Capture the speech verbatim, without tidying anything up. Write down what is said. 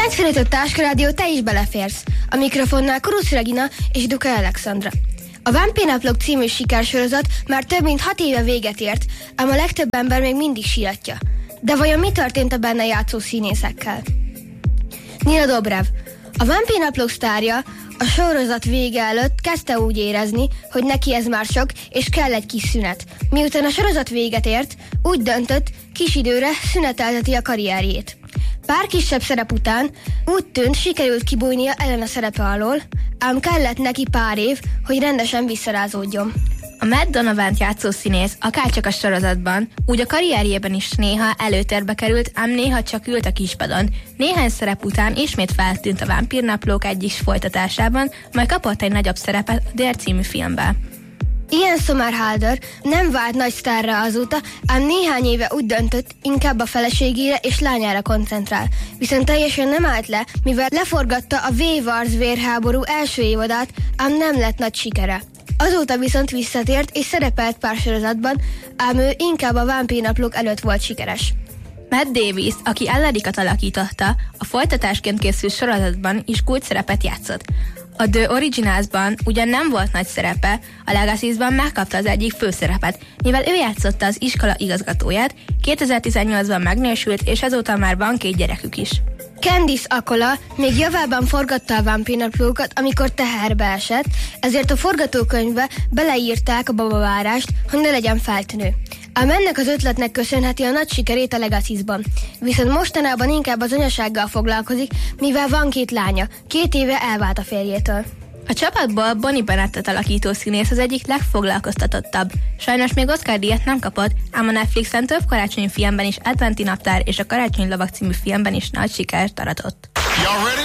kilencvenöt Táskarádió, te is beleférsz. A mikrofonnál Kurusz Regina és Duka Alexandra. A Vámpírnaplók című sikersorozat már több mint hat éve véget ért, ám a legtöbb ember még mindig síratja. De vajon mi történt a benne játszó színészekkel? Nina Dobrev, a Vámpírnaplók sztárja, a sorozat vége előtt kezdte úgy érezni, hogy neki ez már sok, és kell egy kis szünet. Miután a sorozat véget ért, úgy döntött, kis időre szünetelteti a karrierjét. Pár kisebb szerep után úgy tűnt, sikerült kibújnia ellen a szerepe alól, ám kellett neki pár év, hogy rendesen visszarázódjon. A Matt Donovan játszó színész akárcsak a sorozatban, úgy a karrierjében is néha előtérbe került, ám néha csak ült a kispadon. Néhány szerep után ismét feltűnt a Vámpírnaplók egyik folytatásában, majd kapott egy nagyobb szerepet a Dare című filmben. Ian Somerhalder nem vált nagy sztárra azóta, ám néhány éve úgy döntött, inkább a feleségére és lányára koncentrál. Viszont teljesen nem állt le, mivel leforgatta a V-Wars vérháború első évadát, ám nem lett nagy sikere. Azóta viszont visszatért és szerepelt pár sorozatban, ám ő inkább a Vámpírnaplók előtt volt sikeres. Matt Davis, aki Ellerikat alakította, a folytatásként készült sorozatban is kulcsszerepet játszott. A The Originalsban ugyan nem volt nagy szerepe, a Legacies-ban megkapta az egyik főszerepet, mivel ő játszotta az iskola igazgatóját, kétezer-tizennyolcban megnősült, és ezóta már van két gyerekük is. Candice Accola még javában forgatta a Vámpírnaplókat, amikor teherbe esett, ezért a forgatókönyvbe beleírták a babavárást, hogy ne legyen feltűnő. Ám ennek az ötletnek köszönheti a nagy sikerét a Legacies-ban. Viszont mostanában inkább az anyasággal foglalkozik, mivel van két lánya, két éve elvált a férjétől. A csapatból Bonnie Bennettet alakító színész az egyik legfoglalkoztatottabb. Sajnos még Oscar-díjat nem kapott, ám a Netflixen több karácsonyi filmben is, Adventi naptár és a Karácsonyi lovag című filmben is nagy sikert aratott.